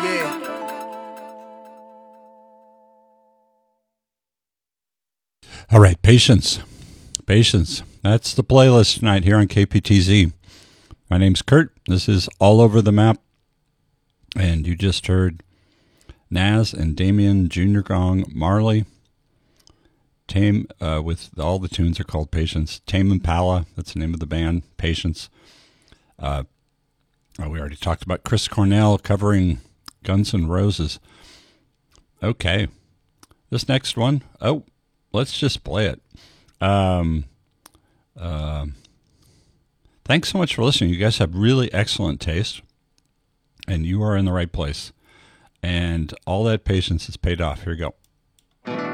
All right, patience. Patience. That's the playlist tonight here on KPTZ. My name's Kurt. This is All Over the Map. And you just heard Nas and Damien, Junior Gong, Marley. Tame, with all the tunes are called Patience. Tame Impala, that's the name of the band, Patience. We already talked about Chris Cornell covering Guns N' Roses. Okay. This next one, let's just play it. Thanks so much for listening. You guys have really excellent taste, and you are in the right place. And all that patience is paid off. Here we go.